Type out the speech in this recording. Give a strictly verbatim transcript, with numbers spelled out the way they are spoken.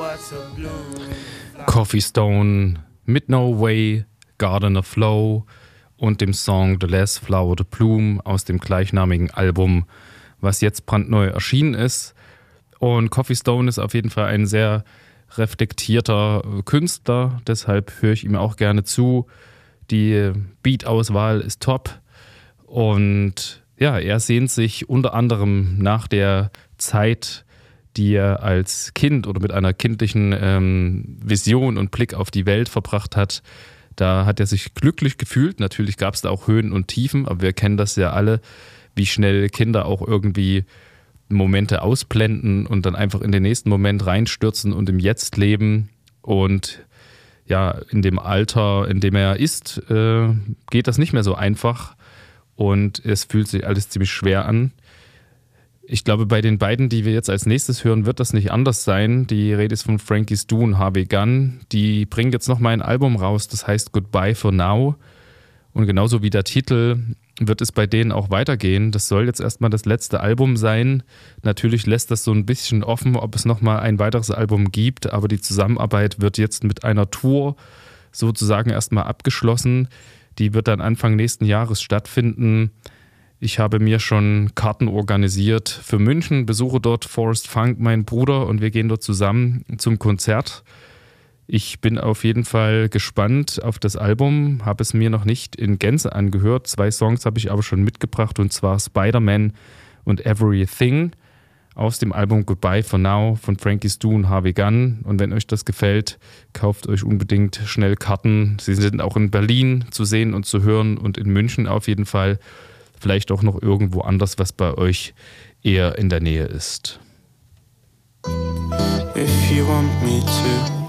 Coffee Stone mit No Way, Gardener Flow und dem Song The Last Flower to Bloom aus dem gleichnamigen Album, was jetzt brandneu erschienen ist. Und Coffee Stone ist auf jeden Fall ein sehr reflektierter Künstler, deshalb höre ich ihm auch gerne zu. Die Beat-Auswahl ist top und ja, er sehnt sich unter anderem nach der Zeit, die er als Kind oder mit einer kindlichen ähm, Vision und Blick auf die Welt verbracht hat. Da hat er sich glücklich gefühlt. Natürlich gab es da auch Höhen und Tiefen, aber wir kennen das ja alle, wie schnell Kinder auch irgendwie Momente ausblenden und dann einfach in den nächsten Moment reinstürzen und im Jetzt leben. Und ja, in dem Alter, in dem er ist, äh, geht das nicht mehr so einfach und es fühlt sich alles ziemlich schwer an. Ich glaube, bei den beiden, die wir jetzt als nächstes hören, wird das nicht anders sein. Die Rede ist von Frankie Stu und Harvey Gunn. Die bringen jetzt noch mal ein Album raus, das heißt Goodbye for Now. Und genauso wie der Titel wird es bei denen auch weitergehen. Das soll jetzt erstmal das letzte Album sein. Natürlich lässt das so ein bisschen offen, ob es noch mal ein weiteres Album gibt. Aber die Zusammenarbeit wird jetzt mit einer Tour sozusagen erstmal abgeschlossen. Die wird dann Anfang nächsten Jahres stattfinden. Ich habe mir schon Karten organisiert für München, besuche dort Forest Funk, mein Bruder, und wir gehen dort zusammen zum Konzert. Ich bin auf jeden Fall gespannt auf das Album, habe es mir noch nicht in Gänze angehört. Zwei Songs habe ich aber schon mitgebracht, und zwar Spider-Man und Everything aus dem Album Goodbye for Now von Frankie Stu und Harvey Gunn. Und wenn euch das gefällt, kauft euch unbedingt schnell Karten. Sie sind auch in Berlin zu sehen und zu hören und in München auf jeden Fall. Vielleicht auch noch irgendwo anders, was bei euch eher in der Nähe ist. If you want me to